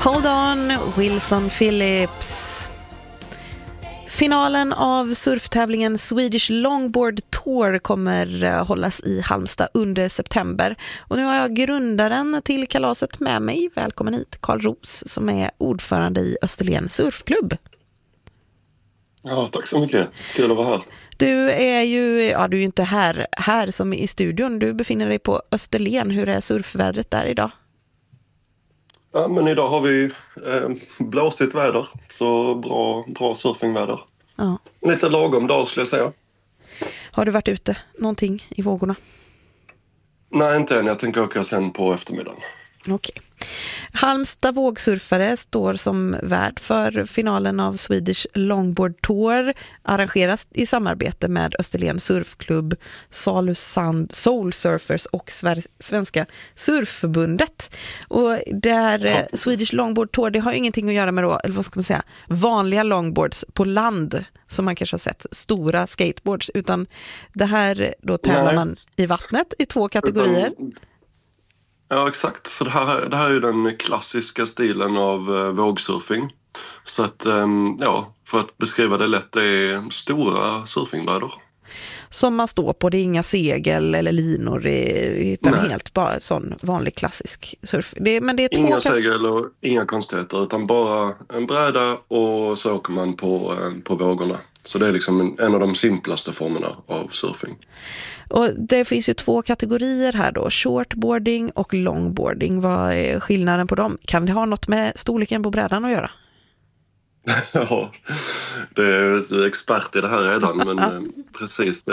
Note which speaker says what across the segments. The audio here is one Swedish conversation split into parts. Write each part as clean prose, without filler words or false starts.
Speaker 1: Hold on, Wilson Phillips. Finalen av surftävlingen Swedish Longboard Tour kommer hållas i Halmstad under september. Och nu har jag grundaren till kalaset med mig. Välkommen hit, Karl Roos, som är ordförande i Österlen Surfklubb.
Speaker 2: Ja, tack så mycket. Kul att vara här.
Speaker 1: Du är ju inte här som i studion. Du befinner dig på Österlen. Hur är surfvädret där idag?
Speaker 2: Ja, men idag har vi blåsigt väder, så bra surfingväder.
Speaker 1: Ja.
Speaker 2: Lite lagom dag skulle jag säga.
Speaker 1: Har du varit ute någonting i vågorna?
Speaker 2: Nej, inte än. Jag tänker åka sen på eftermiddagen.
Speaker 1: Okej. Halmstad vågsurfare står som värd för finalen av Swedish Longboard Tour, arrangeras i samarbete med Österlen Surfklubb, Salusand Soul Surfers och Svenska Surfförbundet. Och där Swedish Longboard Tour, det har ingenting att göra med då, eller vad ska man säga, vanliga longboards på land som man kanske har sett, stora skateboards, utan det här då tävlar man i vattnet i 2 kategorier.
Speaker 2: Ja, exakt. Så det här är ju den klassiska stilen av vågsurfing. Så att, för att beskriva det lätt, det är stora surfingbrädor.
Speaker 1: Som man står på, det är inga segel eller linor, utan helt bara sån vanlig klassisk surf. Men det är
Speaker 2: inga segel och inga konstigheter, utan bara en bräda och så åker man på vågorna. Så det är liksom en av de simplaste formerna av surfing.
Speaker 1: Och det finns ju 2 kategorier här då, shortboarding och longboarding. Vad är skillnaden på dem? Kan det ha något med storleken på brädan att göra?
Speaker 2: Ja, du är expert i det här redan, men precis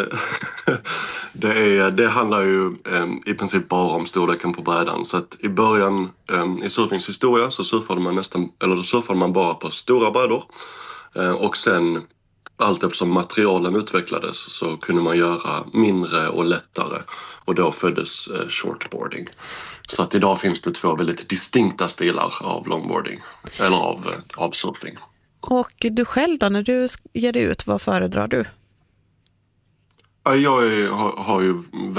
Speaker 2: det handlar ju i princip bara om storleken på brädan. Så att i början i surfings historia så surfade man bara på stora brädor, och sen allt eftersom materialen utvecklades så kunde man göra mindre och lättare, och då föddes shortboarding. Så att idag finns det 2 väldigt distinkta stilar av longboarding, eller av surfing.
Speaker 1: Och du själv då, när du ger dig ut, vad föredrar du?
Speaker 2: Jag har ju